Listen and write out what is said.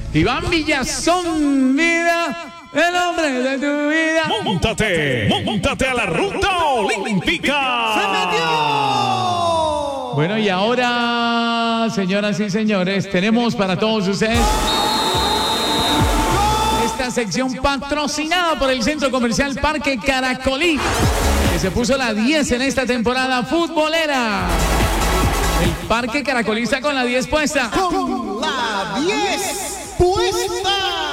Iván Villazón, vida, el hombre de tu vida. Móntate a la ruta olímpica. ¡Se metió! Bueno, y ahora, señoras y señores, tenemos para todos ustedes esta sección patrocinada por el Centro Comercial Parque Caracolí, que se puso la 10 en esta temporada futbolera. El Parque Caracolí está con la 10 puesta. Con la 10 puesta.